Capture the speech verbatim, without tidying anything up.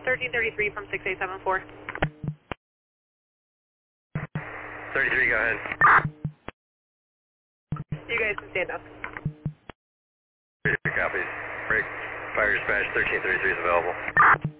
thirteen thirty-three from six eight seven four. thirty-three, go ahead. You guys can stand up. thirty-three copies. Break. Fire dispatch thirteen thirty-three is available.